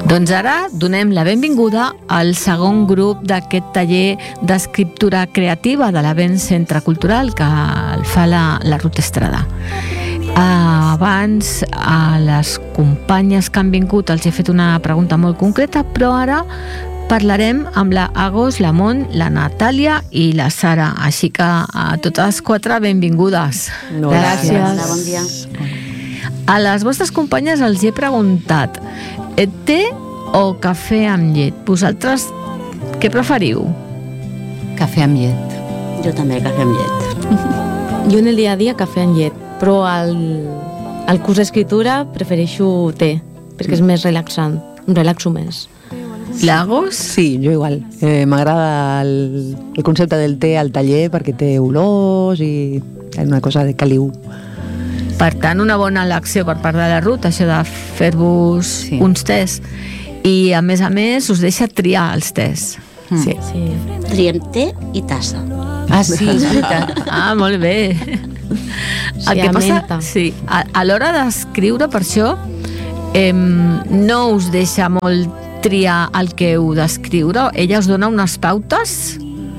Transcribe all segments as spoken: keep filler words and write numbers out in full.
Doncs ara donem la benvinguda al segon grup d'aquest taller d'escriptura creativa de l'Avenç Centre Cultural que el fa la, la Ruth Estrada. Abans, a les companyes que han vingut els he fet una pregunta molt concreta, però ara parlarem amb la Agos, la Mont, la Natàlia i la Sara. Així que a totes quatre benvingudes. No, gràcies. gràcies. Bon dia. A les vostres companyes els he preguntat té o cafè amb llet? Vosaltres què preferiu? Cafè amb llet. Jo també, cafè amb llet. Jo en el dia a dia cafè amb llet, però al, al curs d'escriptura prefereixo té, perquè és més relaxant, em relaxo més. Lagos? Sí, jo igual. Eh, M'agrada el, el concepte del té al taller perquè té olors i és una cosa de caliu. Per tant, una bona elecció per part de la Ruth, això de fer-vos sí. uns tés. I, a més a més, us deixa triar els tés. Mm. Sí. sí. Triem té i tassa. Ah, sí, és veritat. Ah, molt bé. Sí, El que passa, menta. sí, a, a l'hora d'escriure, per això, eh, no us deixa molt triar el que heu d'escriure. Ella us dona unes pautes?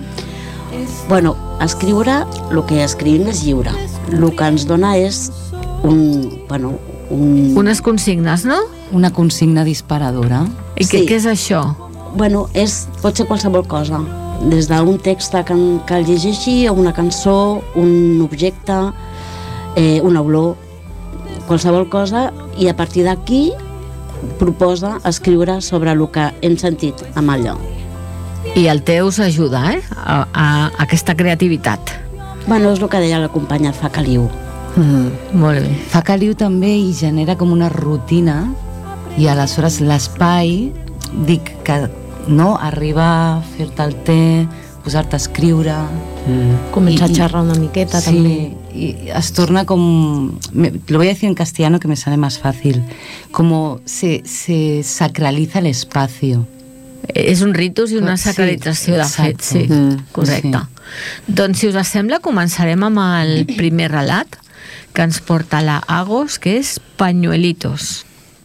Bueno, escriure, el que escrivim és lliure. El que ens dona és un... Bueno, un... Unes consignes, no? Una consigna disparadora. I què, Sí. què és això? Bueno, és, pot ser qualsevol cosa. Des d'un text que, que el llegeixi, a una cançó, un objecte, eh, una olor, qualsevol cosa, i a partir d'aquí proposa escriure sobre el que hem sentit amb allò. I el té us ajuda, eh? A, a, a aquesta creativitat. Bueno, és el que deia la companya, fa caliu. Mm. Molt bé. Fa caliu també i genera com una rutina i aleshores l'espai, dic que no, arriba a fer-te el té, posar-te a escriure... Mm. Començar a xerrar una miqueta sí, també. Y es torna como, me, lo voy a decir en castellano que me sale más fácil, como se, se sacraliza el espacio. És un ritus i una Sí, sacralització, de exacte. fet, sí, Mm, correcte. sí. Doncs, si us sembla, començarem amb el primer relat que ens porta la Agos, que és Pañuelitos.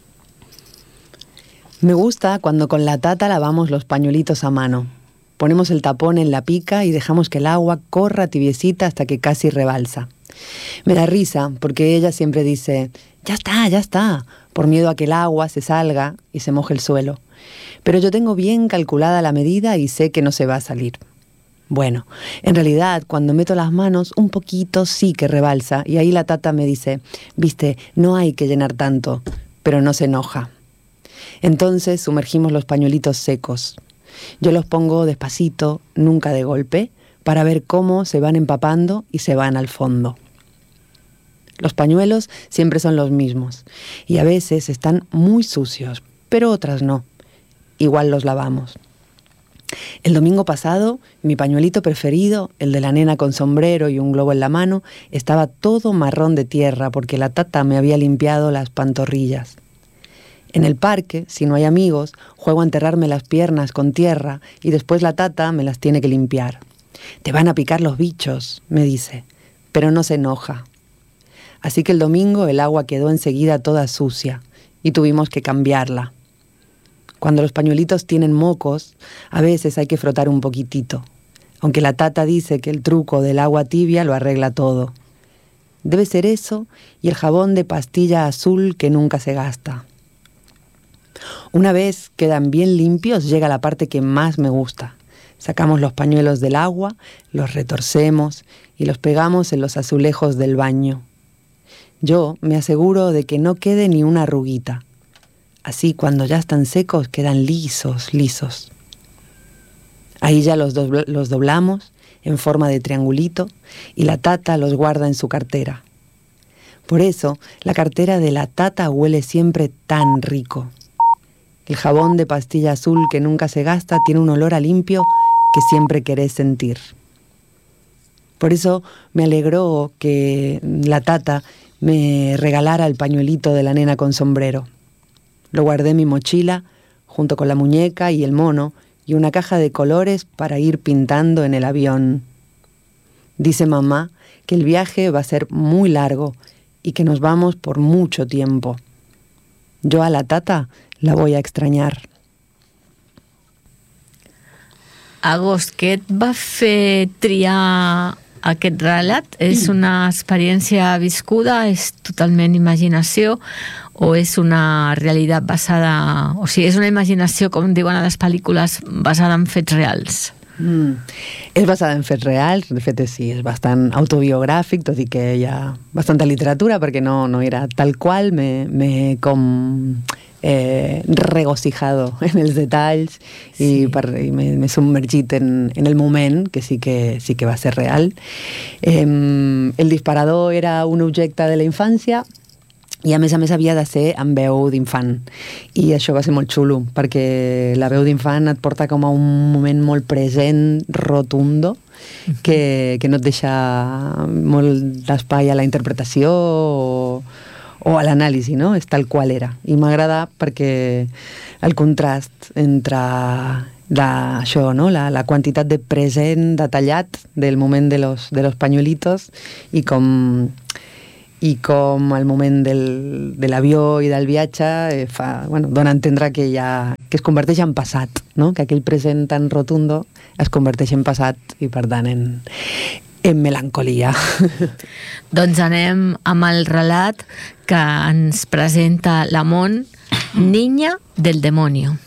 Me gusta cuando con la tata lavamos los pañuelitos a mano. Ponemos el tapón en la pica y dejamos que el agua corra tibiecita hasta que casi rebalsa. Me da risa porque ella siempre dice, ya está, ya está, por miedo a que el agua se salga y se moje el suelo. Pero yo tengo bien calculada la medida y sé que no se va a salir. Bueno, en realidad, cuando meto las manos, un poquito sí que rebalsa, y ahí la tata me dice, viste, no hay que llenar tanto, pero no se enoja. Entonces sumergimos los pañuelitos secos. Yo los pongo despacito, nunca de golpe, para ver cómo se van empapando y se van al fondo. Los pañuelos siempre son los mismos, y a veces están muy sucios, pero otras no. Igual los lavamos. El domingo pasado, mi pañuelito preferido, el de la nena con sombrero y un globo en la mano, estaba todo marrón de tierra porque la tata me había limpiado las pantorrillas. En el parque, si no hay amigos, juego a enterrarme las piernas con tierra y después la tata me las tiene que limpiar. Te van a picar los bichos, me dice, pero no se enoja. Así que el domingo el agua quedó enseguida toda sucia y tuvimos que cambiarla. Cuando los pañuelitos tienen mocos, a veces hay que frotar un poquitito, aunque la tata dice que el truco del agua tibia lo arregla todo. Debe ser eso y el jabón de pastilla azul que nunca se gasta. Una vez quedan bien limpios, llega la parte que más me gusta. Sacamos los pañuelos del agua, los retorcemos y los pegamos en los azulejos del baño. Yo me aseguro de que no quede ni una arruguita. Así, cuando ya están secos, quedan lisos, lisos. Ahí ya los, dobl- los doblamos en forma de triangulito y la tata los guarda en su cartera. Por eso, la cartera de la tata huele siempre tan rico. El jabón de pastilla azul que nunca se gasta tiene un olor a limpio que siempre querés sentir. Por eso me alegró que la tata me regalara el pañuelito de la nena con sombrero. Lo guardé en mi mochila, junto con la muñeca y el mono, y una caja de colores para ir pintando en el avión. Dice mamá que el viaje va a ser muy largo y que nos vamos por mucho tiempo. Yo a la tata la voy a extrañar. Agost, què et va fer triar aquest relat? És una experiència viscuda? És totalment imaginació? O és una realitat basada... O sigui, és una imaginació, com diuen a les pel·lícules, basada en fets reals? Mm. És basada en fets reals, de fet sí, és bastant autobiogràfic, tot i que hi ha bastanta literatura, perquè no, no era tal qual, m'he com... Eh, regocijado en els detalls sí. i, per, i m'he submergit en, en el moment, que sí que, sí que va ser real. Eh, el disparador era un objecte de la infància i a més a més havia de ser amb veu d'infant, i això va ser molt xulo perquè la veu d'infant et porta com a un moment molt present, rotundo, que, que no et deixa molt d'espai a la interpretació o o a l'anàlisi, no? És tal qual era. I m'agrada perquè el contrast entre la, això, no? la, la quantitat de present detallat del moment de los, de los pañuelitos i com, i com el moment del, de l'avió i del viatge eh, fa, bueno, dona a entendre que, ja, que es converteix en passat, no? Que aquell present tan rotundo es converteix en passat i per tant en, en melancolia. Doncs anem amb el relat que ens presenta la Mon, Niña del demonio.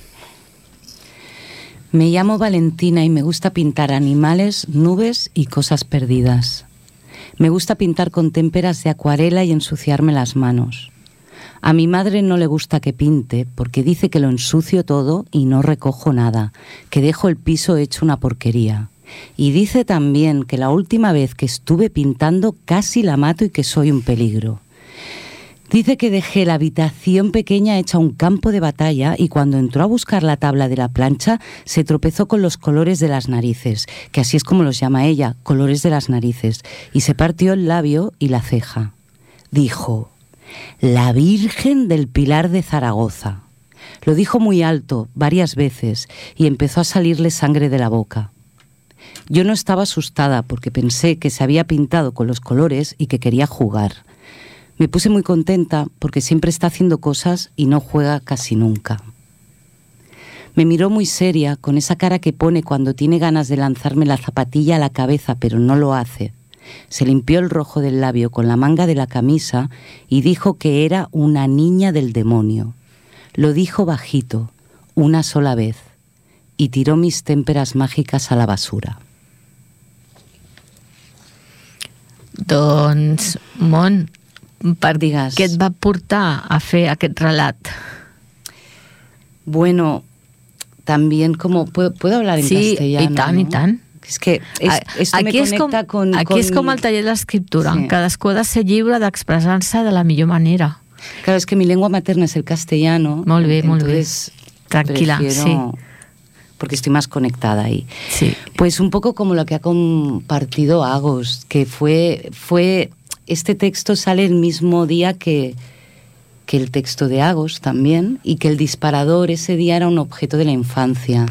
Me llamo Valentina y me gusta pintar animales, nubes y cosas perdidas. Me gusta pintar con témperas de acuarela y ensuciarme las manos. A mi madre no le gusta que pinte porque dice que lo ensucio todo y no recojo nada, que dejo el piso hecho una porquería. Y dice también que la última vez que estuve pintando casi la mato y que soy un peligro. Dice que dejé la habitación pequeña hecha un campo de batalla y cuando entró a buscar la tabla de la plancha se tropezó con los colores de las narices, que así es como los llama ella, colores de las narices, y se partió el labio y la ceja. Dijo: la Virgen del Pilar de Zaragoza. Lo dijo muy alto, varias veces, y empezó a salirle sangre de la boca. Yo no estaba asustada porque pensé que se había pintado con los colores y que quería jugar. Me puse muy contenta porque siempre está haciendo cosas y no juega casi nunca. Me miró muy seria, con esa cara que pone cuando tiene ganas de lanzarme la zapatilla a la cabeza, pero no lo hace. Se limpió el rojo del labio con la manga de la camisa y dijo que era una niña del demonio. Lo dijo bajito, una sola vez, y tiró mis témperas mágicas a la basura. Doncs, Mon, per Digues. Què et va portar a fer aquest relat? Bueno, también como... ¿Puedo, puedo hablar en sí, castellano? Sí, i tant, ¿no? i tant. Es que es, esto aquí me és conecta com, con... Aquí con... és com el taller de l'escriptura. Sí. Cadascú ha de ser lliure d'expressar-se de la millor manera. Claro, es que mi lengua materna es el castellano. Molt bé, molt bé. Entonces, tranquila, prefiero, sí. Porque estoy más conectada ahí. Sí. Pues un poco como lo que ha compartido Agost, que fue... fue este texto sale el mismo día que, que el texto de Agost también, y que el disparador ese día era un objeto de la infancia.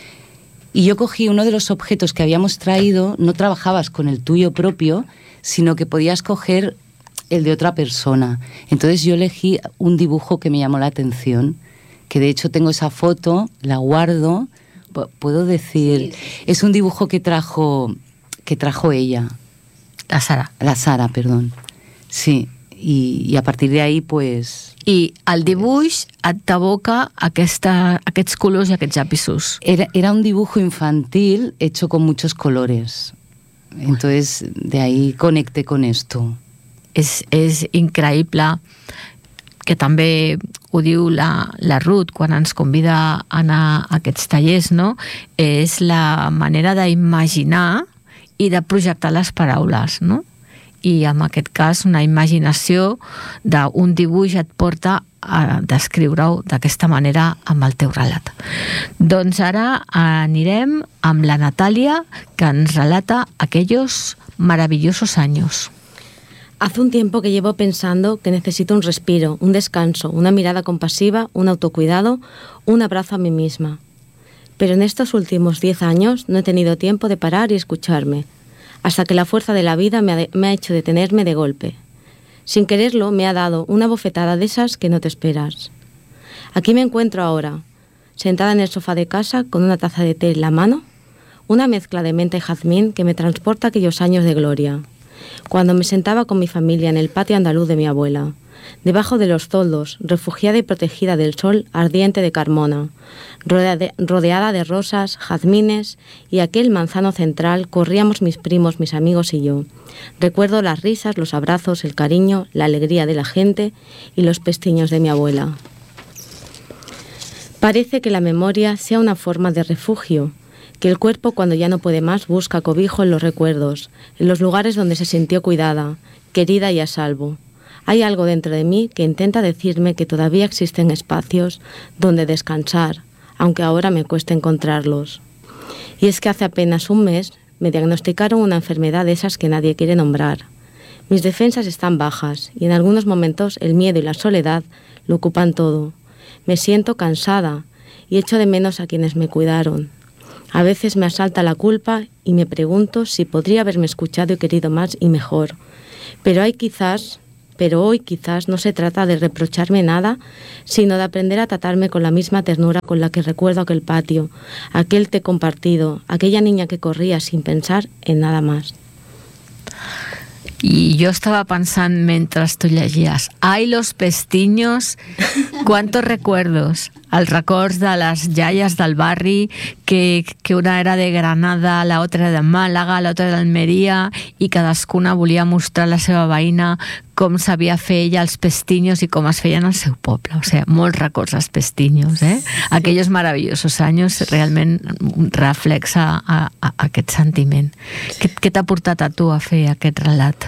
Y yo cogí uno de los objetos que habíamos traído, no trabajabas con el tuyo propio, sino que podías coger el de otra persona. Entonces yo elegí un dibujo que me llamó la atención, que de hecho tengo esa foto, la guardo, puedo decir, sí, sí, sí. Es un dibujo que trajo, que trajo ella. La Sara. La Sara, perdón. Sí, i, i a partir d'ahí, pues... I el dibuix et t'aboca aquesta, aquests colors i aquests llapisos. Era, era un dibujo infantil hecho con muchos colores. Entonces, de ahí conecté con esto. És, és increïble, que també ho diu la, la Ruth quan ens convida a anar a aquests tallers, no? És la manera d'imaginar i de projectar les paraules, no? I en aquest cas una imaginació d'un dibuix et porta a descriure-ho d'aquesta manera amb el teu relat. Doncs ara anirem amb la Natàlia, que ens relata aquellos maravillosos años. Hace un tiempo que llevo pensando que necesito un respiro, un descanso, una mirada compasiva, un autocuidado, un abrazo a mí misma. Pero en estos últimos diez años no he tenido tiempo de parar y escucharme, hasta que la fuerza de la vida me ha, de, me ha hecho detenerme de golpe. Sin quererlo, me ha dado una bofetada de esas que no te esperas. Aquí me encuentro ahora, sentada en el sofá de casa con una taza de té en la mano, una mezcla de menta y jazmín que me transporta a aquellos años de gloria, cuando me sentaba con mi familia en el patio andaluz de mi abuela, debajo de los toldos, refugiada y protegida del sol ardiente de Carmona, rodeada de rosas, jazmines, y aquel manzano central corríamos mis primos, mis amigos y yo. Recuerdo las risas, los abrazos, el cariño, la alegría de la gente y los pestiños de mi abuela. Parece que la memoria sea una forma de refugio, que el cuerpo cuando ya no puede más busca cobijo en los recuerdos, en los lugares donde se sintió cuidada, querida y a salvo. Hay algo dentro de mí que intenta decirme que todavía existen espacios donde descansar, aunque ahora me cueste encontrarlos. Y es que hace apenas un mes me diagnosticaron una enfermedad de esas que nadie quiere nombrar. Mis defensas están bajas y en algunos momentos el miedo y la soledad lo ocupan todo. Me siento cansada y echo de menos a quienes me cuidaron. A veces me asalta la culpa y me pregunto si podría haberme escuchado y querido más y mejor. Pero hay quizás, pero hoy quizás no se trata de reprocharme nada, sino de aprender a tratarme con la misma ternura con la que recuerdo aquel patio, aquel té compartido, aquella niña que corría sin pensar en nada más. I jo estava pensant mentre tu llegies, ai, los pestiños, cuántos recuerdos, els records de les iaies del barri, que, que una era de Granada, la otra era de Màlaga, la otra de Almeria, i cadascuna volia mostrar a la seva veïna com sabia fer ella els pestiños i com es feien al seu poble. O sigui, molts records als pestiños, eh? Aquellos maravillosos anys realment reflexa a, a, a aquest sentiment. Què, què t'ha portat a tu a fer aquest relat?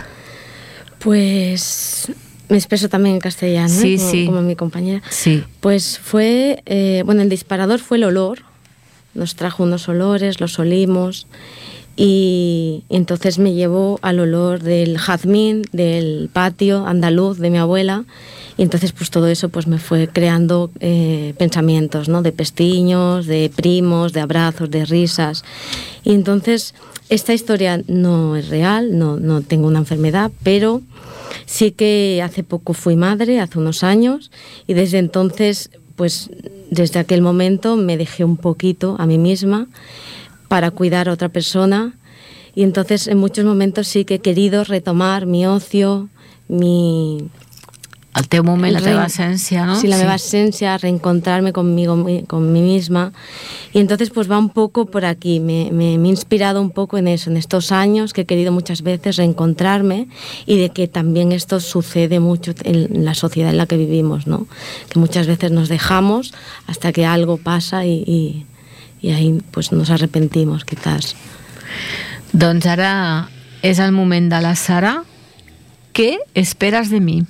Pues me expreso también en castellano, sí, ¿eh? como, sí. como mi compañera. Sí. Pues fue, eh, bueno, el disparador fue el olor. Nos trajo unos olores, los olimos y entonces me llevó al olor del jazmín, del patio andaluz de mi abuela, y entonces pues todo eso pues me fue creando eh, pensamientos, ¿no? De pestiños, de primos, de abrazos, de risas. Y entonces esta historia no es real, no, no tengo una enfermedad, pero sí que hace poco fui madre, hace unos años, y desde entonces, pues desde aquel momento me dejé un poquito a mí misma para cuidar a otra persona, y entonces en muchos momentos sí que he querido retomar mi ocio, mi... El teu moment, la teva essència, ¿no? Sí, la meva essència, reencontrarme conmigo, con mí misma. Y entonces pues va un poco por aquí. Me, me, me he inspirado un poco en eso, en estos años que he querido muchas veces reencontrarme, y de que también esto sucede mucho en la sociedad en la que vivimos, ¿no? Que muchas veces nos dejamos hasta que algo pasa y, y, y ahí pues nos arrepentimos, quizás. Doncs ara és el moment de la Sara. Què esperes de mi?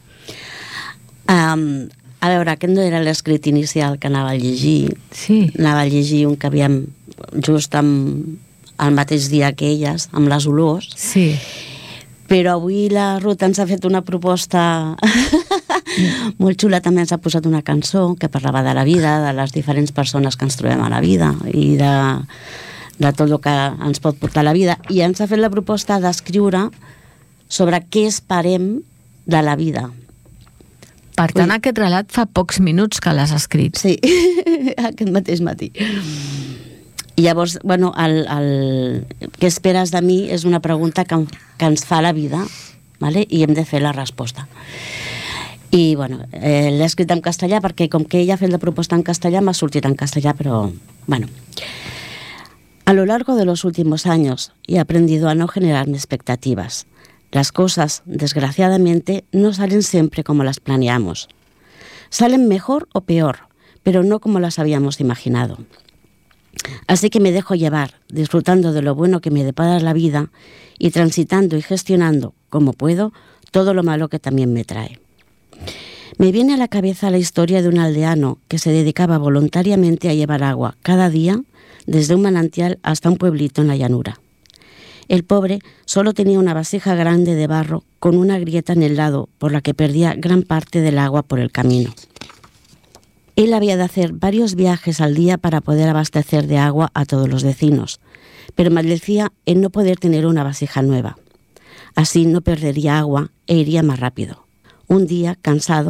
Um, a veure, aquest no era l'escrit inicial que anava a llegir. Sí. Anava a llegir un que havíem just amb, el mateix dia que elles, amb les olors. Sí. Però avui la Ruth ens ha fet una proposta molt xula. També ens ha posat una cançó que parlava de la vida, de les diferents persones que ens trobem a la vida i de, de tot el que ens pot portar la vida. I ens ha fet la proposta d'escriure sobre què esperem de la vida. Per tant, Ui. aquest relat fa pocs minuts que l'has escrit. Sí, aquest mateix matí. I llavors, bueno, el, el, què esperes de mi és una pregunta que, que ens fa la vida, ¿vale? I hem de fer la resposta. I, bueno, eh, l'he escrit en castellà perquè com que ella ha fet la proposta en castellà m'ha sortit en castellà, però, bueno. A lo largo de los últimos años he aprendido a no generarme expectativas. Las cosas, desgraciadamente, no salen siempre como las planeamos. Salen mejor o peor, pero no como las habíamos imaginado. Así que me dejo llevar, disfrutando de lo bueno que me depara la vida y transitando y gestionando, como puedo, todo lo malo que también me trae. Me viene a la cabeza la historia de un aldeano que se dedicaba voluntariamente a llevar agua cada día desde un manantial hasta un pueblito en la llanura. El pobre solo tenía una vasija grande de barro con una grieta en el lado por la que perdía gran parte del agua por el camino. Él había de hacer varios viajes al día para poder abastecer de agua a todos los vecinos, pero maldecía en no poder tener una vasija nueva. Así no perdería agua e iría más rápido. Un día, cansado,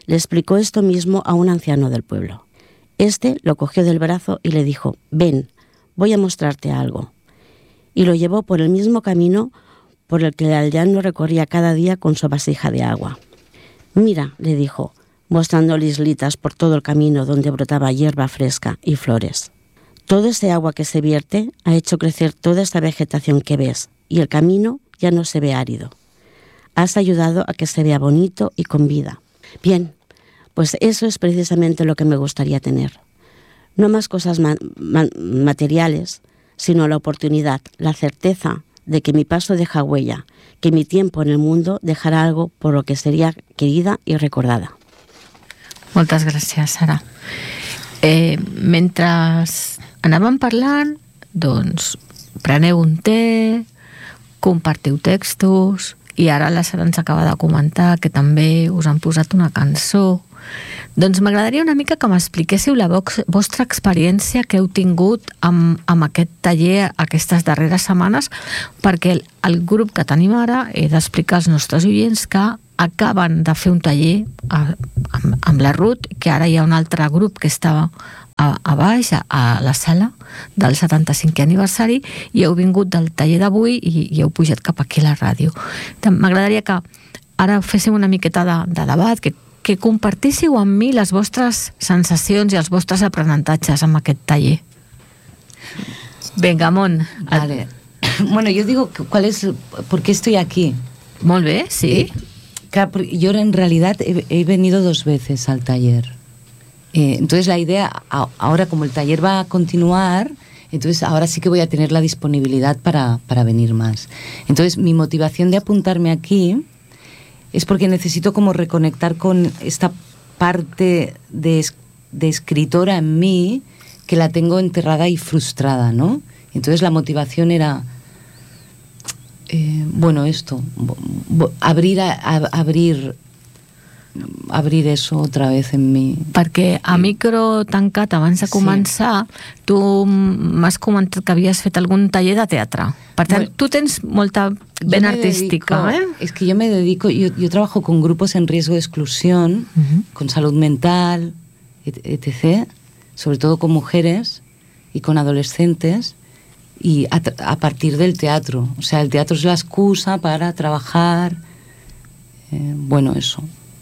le explicó esto mismo a un anciano del pueblo. Este lo cogió del brazo y le dijo: ven, voy a mostrarte algo. Y lo llevó por el mismo camino por el que el aldeano recorría cada día con su vasija de agua. Mira, le dijo, mostrando islitas por todo el camino donde brotaba hierba fresca y flores. Todo ese agua que se vierte ha hecho crecer toda esta vegetación que ves, y el camino ya no se ve árido. Has ayudado a que se vea bonito y con vida. Bien, pues eso es precisamente lo que me gustaría tener. No más cosas ma- ma- materiales, sino la oportunidad, la certeza de que mi paso deja huella, que mi tiempo en el mundo dejarà algo por lo que seria querida i recordada. Moltes gràcies, Sara. Eh, mentre anàvem parlant, doncs preneu un té, compartiu textos, i ara la Sara ens acaba de comentar que també us han posat una cançó. Doncs m'agradaria una mica que m'expliquéssiu la vox, vostra experiència que heu tingut amb, amb aquest taller aquestes darreres setmanes, perquè el, el grup que tenim ara, he d'explicar als nostres oients que acaben de fer un taller a, amb, amb la Ruth, que ara hi ha un altre grup que estava a, a baix, a, a la sala del setanta-cinquè aniversari, i heu vingut del taller d'avui i, i heu pujat cap aquí a la ràdio. M'agradaria que ara féssim una miqueta de, de debat, que que compartíssiu amb mi les vostres sensacions i els vostres aprenentatges amb aquest taller. Venga, Mon. Vale. Bueno, yo digo, ¿cuál es, por qué estoy aquí? Molt bé, sí. Eh, yo en realidad he, he venido dos veces al taller. Eh, entonces la idea, ahora como el taller va a continuar, entonces ahora sí que voy a tener la disponibilidad para, para venir más. Entonces mi motivación de apuntarme aquí es porque necesito como reconectar con esta parte de, de escritora en mí que la tengo enterrada y frustrada, ¿no? Entonces la motivación era, eh, bueno, esto, abrir, a, a, abrir, abrir eso otra vez en mi... Perquè a micro tancat, abans de començar, sí. Tu m'has comentat que havies fet algun taller de teatre. Per tant, bueno, tu tens molta ven artística, dedico, ¿eh? Es que yo me dedico, yo, yo trabajo con grupos en riesgo de exclusión, uh-huh. con salud mental, etcétera, sobre todo con mujeres y con adolescentes, y a, a partir del teatro. O sea, el teatro es la excusa para trabajar, eh, bueno, eso.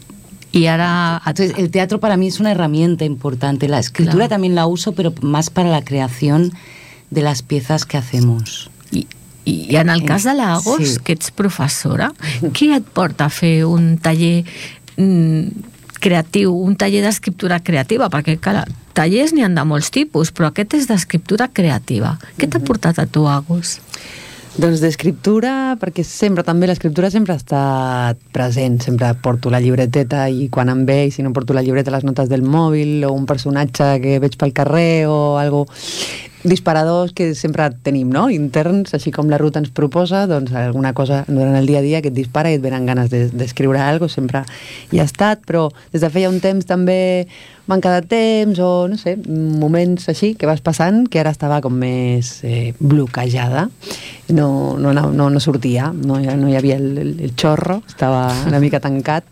Y ahora... Entonces, el teatro para mí es una herramienta importante. La escritura claro. también la uso, pero más para la creación de las piezas que hacemos. I, i en el cas de l'Agos, sí. que ets professora, què et porta a fer un taller mm, creatiu, un taller d'escriptura creativa? Perquè, clar, tallers n'hi han de molts tipus, però aquest és d'escriptura creativa. Què t'ha portat a tu, Agos? Doncs d'escriptura, perquè sempre també l'escriptura sempre ha estat present, sempre porto la llibreteta i quan em ve, i si no porto la llibreta, les notes del mòbil o un personatge que veig pel carrer o algo, disparadors que sempre tenim, no? Interns, així com la Ruth ens proposa, doncs alguna cosa durant el dia a dia que et dispara i et venen ganes d'escriure de, alguna cosa, sempre hi ha estat, però des de feia un temps també manca de temps o, no sé, moments així que vas passant, que ara estava com més eh, bloquejada, no, no, no, no sortia, no, no hi havia el, el, el xorro, estava una mica tancat,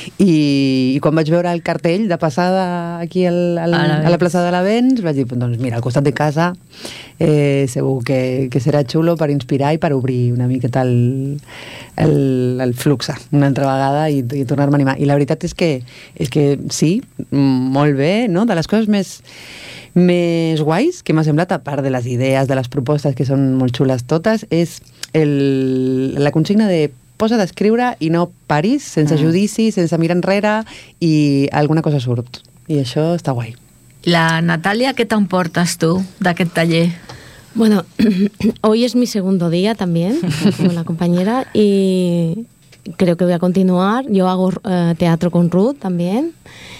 i, i quan vaig veure el cartell de passada aquí al, al, a, a la plaça de l'Avenç, vaig dir, doncs mira, al costat de casa eh, segur que, que serà xulo per inspirar i per obrir una miqueta el, el, el flux una altra vegada i, i tornar-me a animar. I la veritat és que, és que sí, molt bé, no? De les coses més, més guais que m'ha semblat, a part de les idees, de les propostes que són molt xules totes, és el, la consigna de posa d'escriure i no paris, sense mm. judici, sense mirar enrere, i alguna cosa surt. I això està guai. La Natalia, ¿qué te emportas tú de aquel taller? Bueno, hoy es mi segundo día también, como la compañera, y creo que voy a continuar. Yo hago uh, teatro con Ruth también.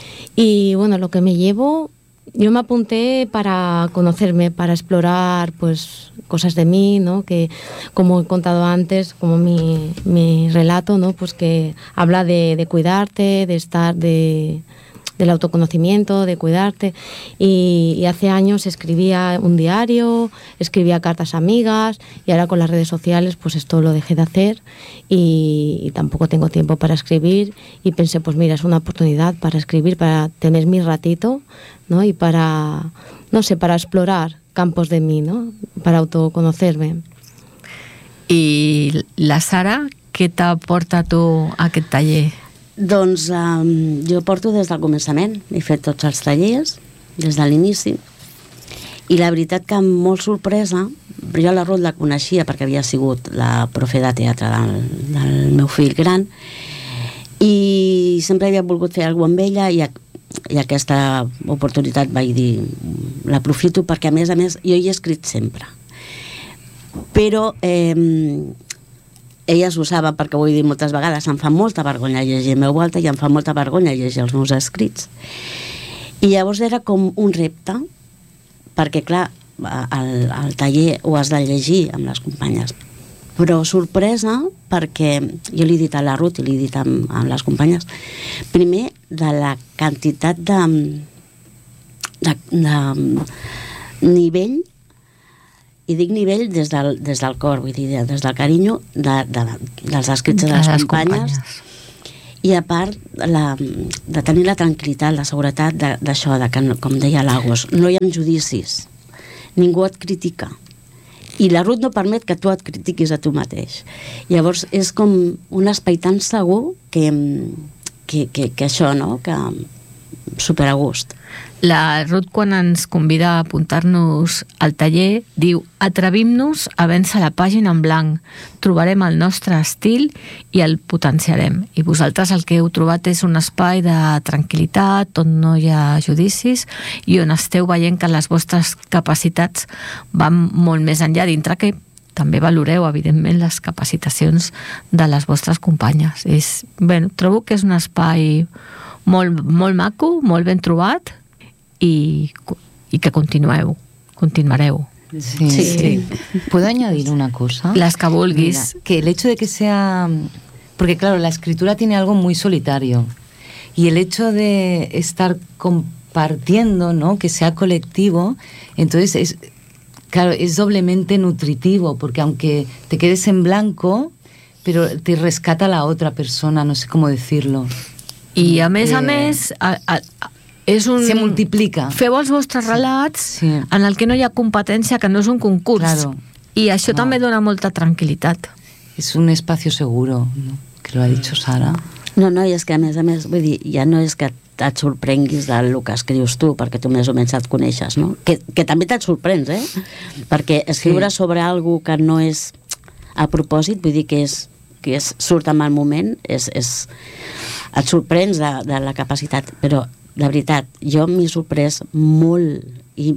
Y bueno, lo que me llevo, yo me apunté para conocerme, para explorar pues cosas de mí, ¿no? Que como he contado antes, como mi, mi relato, ¿no? Pues que habla de, de cuidarte, de estar, de... del autoconocimiento, de cuidarte. Y, y hace años escribía un diario, escribía cartas a amigas, y ahora con las redes sociales pues esto lo dejé de hacer y, y tampoco tengo tiempo para escribir, y pensé, pues mira, es una oportunidad para escribir, para tener mi ratito, ¿no? Y para, no sé, para explorar campos de mí, ¿no? Para autoconocerme. I la Sara, què t'aporta tu a aquest taller? Doncs um, jo porto des del començament, he fet tots els tallers, des de l'inici, i la veritat que amb molt sorpresa, jo la Ruth la coneixia perquè havia sigut la profe de teatre del, del meu fill gran, i sempre havia volgut fer alguna cosa amb ella, i, i aquesta oportunitat vaig dir, l'aprofito perquè a més a més jo hi he escrit sempre. Però eh, elles ho saben, perquè ho he dit moltes vegades, em fa molta vergonya llegir en veu alta i em fa molta vergonya llegir els meus escrits. I llavors era com un repte, perquè clar, el, el taller ho has de llegir amb les companyes, però sorpresa perquè jo li he dit a la Ruth i li he dit amb, amb les companyes, primer de la quantitat de, de, de nivell, i dic nivell des del, des del cor, vull dir, des del carinyo de, de, dels escrits de les, de les companyes, companyes, i a part la, de tenir la tranquil·litat, la seguretat d'això, de, de que, com deia l'Agos, no hi ha judicis, ningú et critica, i la Ruth no permet que tu et critiquis a tu mateix. Llavors és com un espai tan segur que, que, que, que això, no?, que super a gust. La Ruth, quan ens convida a apuntar-nos al taller, diu: atrevim-nos a vèncer la pàgina en blanc, trobarem el nostre estil i el potenciarem. I vosaltres el que heu trobat és un espai de tranquil·litat, on no hi ha judicis i on esteu veient que les vostres capacitats van molt més enllà, dintre que també valoreu, evidentment, les capacitacions de les vostres companyes. És, bé, trobo que és un espai molt, molt maco, molt ben trobat, y, y que continueu, continuareu. Sí, sí. sí. ¿Puedo añadir una cosa? Las que vulguis. Mira, que el hecho de que sea... Porque claro, la escritura tiene algo muy solitario. Y el hecho de estar compartiendo, ¿no?, que sea colectivo, entonces es... Claro, es doblemente nutritivo, porque aunque te quedes en blanco, pero te rescata la otra persona, no sé cómo decirlo. I a més eh... a més... A, a, és un... Se multiplica. Feu els vostres relats sí. en el que no hi ha competència, que no és un concurs. Claro. I això no. també dona molta tranquil·litat. És un espacio seguro, ¿no?, que lo ha dicho Sara. No, no, i és que a més a més, vull dir, ja no és que et sorprenguis del que escrius tu, perquè tu més o menys et coneixes, no? Que, que també et sorprens, eh? Perquè escriure sí. sobre alguna que no és a propòsit, vull dir que és que és, surt en el moment, és, és, et sorprens de, de la capacitat, però la veritat, jo m'he sorprès molt i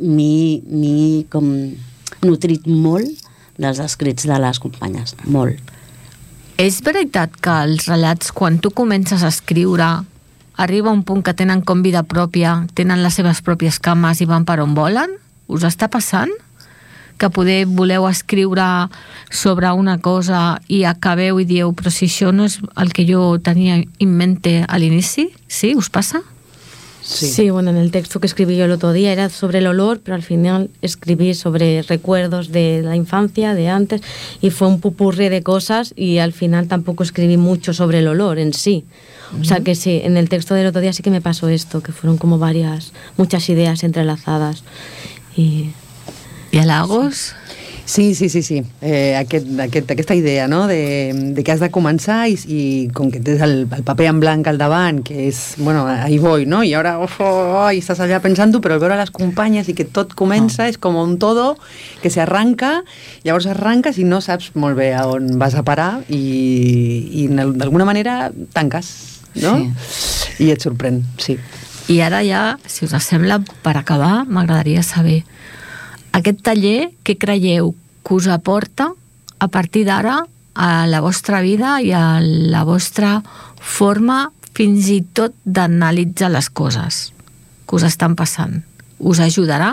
m'he com nutrit molt dels escrits de les companyes, molt. És veritat que els relats, quan tu comences a escriure, arriba un punt que tenen com vida pròpia, tenen les seves pròpies cames i van per on volen? Us està passant? Que poder voleu escriure sobre una cosa i acabeu i dieu, però si això no és el que jo tenia en mente a l'inici? Sí? Us passa? Sí. sí, bueno, en el texto que escribí yo el otro día era sobre el olor, pero al final escribí sobre recuerdos de la infancia, de antes, y fue un pupurri de cosas, y al final tampoco escribí mucho sobre el olor en sí. Uh-huh. O sea que sí, en el texto del otro día sí que me pasó esto, que fueron como varias, muchas ideas entrelazadas. Y... ¿Y halagos? Sí, sí, sí, sí. Eh, aquest, aquest, aquesta idea, no?, de, de que has de començar i, i com que tens el, el paper en blanc al davant, que és, bueno, ahí voy, no?, i ara, oh, oh, oh, i estàs allà pensant-ho, però al veure les companyes i que tot comença, oh. és com un todo que se arranca, llavors arranques i no saps molt bé a on vas a parar i, i d'alguna manera tanques, no? Sí. I et sorprèn, sí. I ara ja, si us sembla, per acabar, m'agradaria saber aquest taller, què creieu que us aporta a partir d'ara a la vostra vida i a la vostra forma fins i tot d'analitzar les coses que us estan passant? Us ajudarà?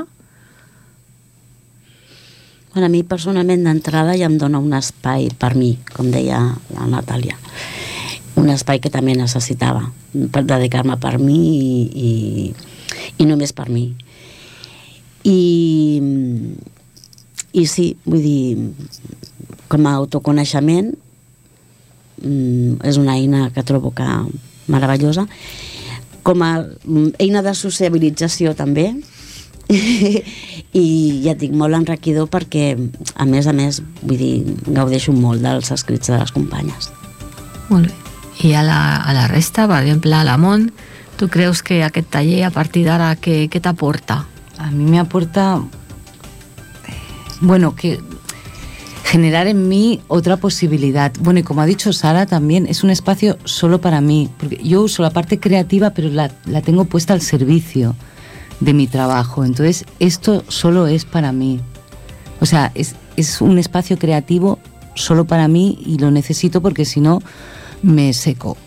Bueno, a mi personalment d'entrada ja em dona un espai per mi, com deia la Natàlia. un espai que també necessitava per dedicar-me per mi i, i, i només per mi. I, i sí, vull dir, com a autoconeixement és una eina que trobo que meravellosa, com a eina de sociabilització també, i ja et dic, molt enriquidor perquè a més a més, vull dir, gaudeixo molt dels escrits de les companyes. Molt bé. I a la, a la resta, per exemple, a la Mont, tu creus que aquest taller a partir d'ara què, què t'aporta? A mí me aporta, bueno, que generar en mí otra posibilidad. Bueno, y como ha dicho Sara también, es un espacio solo para mí, porque yo uso la parte creativa, pero la, la tengo puesta al servicio de mi trabajo. Entonces, esto solo es para mí. O sea, es, es un espacio creativo solo para mí y lo necesito porque si no me seco.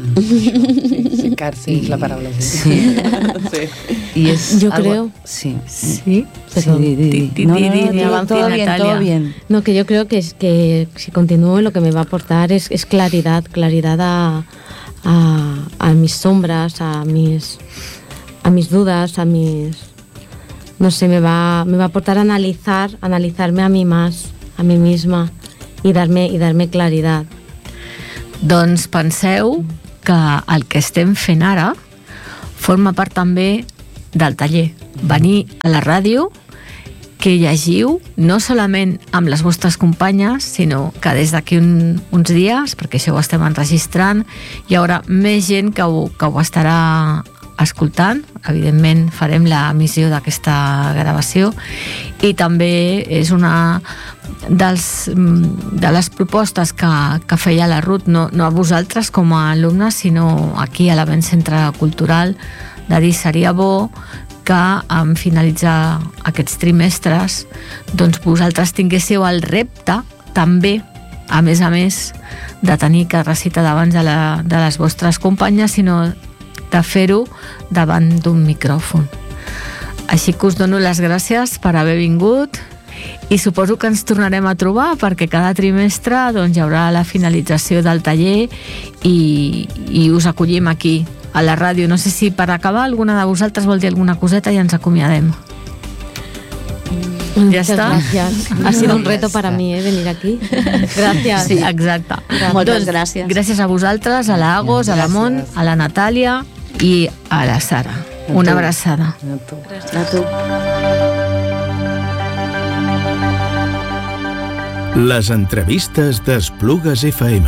Sí, secarse es la palabra. Sí. Sí. Y es Yo algo, creo. Sí. Sí. Sí, di, di, di. No, no, no, di, todo, todo bien, Natalia. todo bien. No, que yo creo que, es, que si continúo lo que me va a aportar es, es claridad, claridad a, a, a mis sombras, a mis, a mis dudas, a mis... No sé, me va, me va a aportar a analizar, analizarme a mí más, a mí misma y darme, y darme claridad. Doncs penseu que el que estem fent ara forma part també del taller. Venir a la ràdio, que llegiu no solament amb les vostres companyes, sinó que des d'aquí un, uns dies, perquè això ho estem enregistrant, hi haurà més gent que ho, que ho estarà escoltant. Evidentment farem l'emissió d'aquesta gravació i també és una dels, de les propostes que, que feia la Ruth, no, no a vosaltres com a alumnes, sinó aquí a l'Avent Centre Cultural, de dir seria bo que en finalitzar aquests trimestres doncs vosaltres tinguéssiu el repte també, a més a més de tenir que recitar davant de, la, de les vostres companyes, sinó de fer-ho davant d'un micròfon. Així que us dono les gràcies per haver vingut i suposo que ens tornarem a trobar perquè cada trimestre doncs, hi haurà la finalització del taller i, i us acollim aquí a la ràdio. No sé si per acabar alguna de vosaltres vol dir alguna coseta i ens acomiadem. Ya está. Gracias. Ha sido un reto para mí, ¿eh? Venir aquí. Gracias. Sí, exacte. Moltes gràcies. Gràcies a vosaltres, a la Agos, a la Mont, a la Natàlia i a la Sara. Una abraçada. A tu. A tu. Les entrevistes d'Esplugues F M.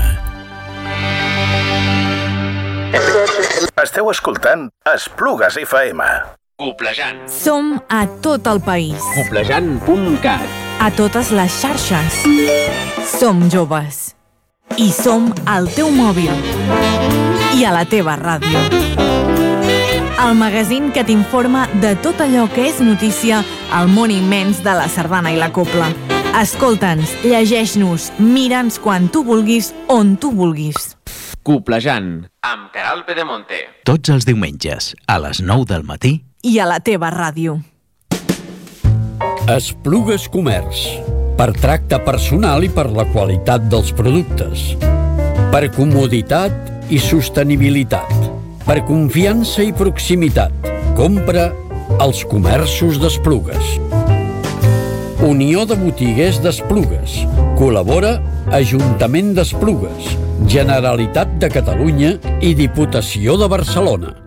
Esteu escoltant Esplugues F M. Coplejant. Som a tot el país. Coplejant punt cat. A totes les xarxes. Som joves. I som al teu mòbil. I a la teva ràdio. El magazín que t'informa de tot allò que és notícia al món immens de la sardana i la copla. Escolta'ns, llegeix-nos, mira'ns quan tu vulguis, on tu vulguis. Coplejant, amb Caral Pedemonte. Tots els diumenges, a les nou del matí. I a la teva ràdio. Esplugues Comerç. Per tracte personal i per la qualitat dels productes. Per comoditat i sostenibilitat. Per confiança i proximitat. Compra als comerços d'Esplugues. Unió de Botiguers d'Esplugues. Col·labora Ajuntament d'Esplugues, Generalitat de Catalunya i Diputació de Barcelona.